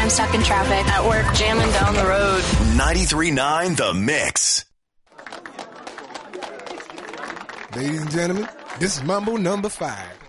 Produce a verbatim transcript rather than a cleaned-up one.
I'm stuck in traffic. At work, jamming down the road. ninety-three point nine The Mix. Ladies and gentlemen, this is Mambo number five.